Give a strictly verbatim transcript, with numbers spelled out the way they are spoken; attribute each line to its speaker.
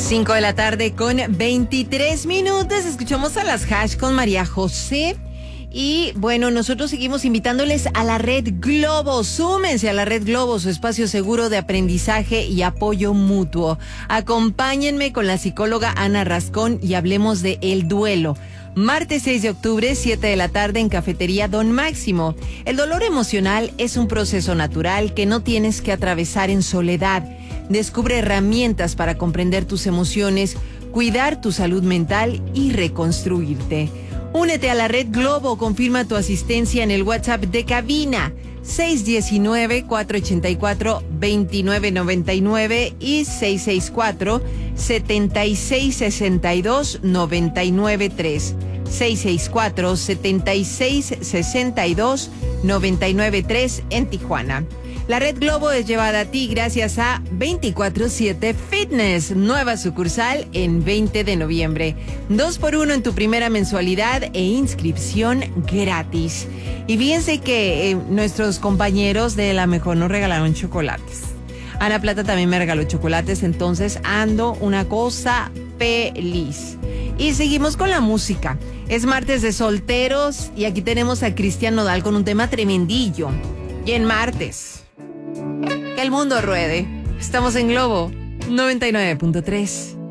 Speaker 1: cinco de la tarde con veintitrés minutos. Escuchamos a las Hash con María José. Y bueno, nosotros seguimos invitándoles a la Red Globo. Súmense a la Red Globo, su espacio seguro de aprendizaje y apoyo mutuo. Acompáñenme con la psicóloga Ana Rascón y hablemos de el duelo. Martes seis de octubre, siete de la tarde en Cafetería Don Máximo. El dolor emocional es un proceso natural que no tienes que atravesar en soledad. Descubre herramientas para comprender tus emociones, cuidar tu salud mental y reconstruirte. Únete a la Red Globo, confirma tu asistencia en el WhatsApp de cabina seis uno nueve, cuatro ocho cuatro, dos nueve nueve nueve y seis seis cuatro, siete seis seis dos, nueve nueve tres. seis seis cuatro, siete seis seis dos, nueve nueve tres en Tijuana. La Red Globo es llevada a ti gracias a veinticuatro siete Fitness, nueva sucursal en veinte de noviembre. Dos por uno en tu primera mensualidad e inscripción gratis. Y fíjense que eh, nuestros compañeros de La Mejor nos regalaron chocolates. Ana Plata también me regaló chocolates, entonces ando una cosa feliz. Y seguimos con la música. Es martes de solteros y aquí tenemos a Cristian Nodal con un tema tremendillo. Y en martes, que el mundo ruede. Estamos en Globo noventa y nueve punto tres.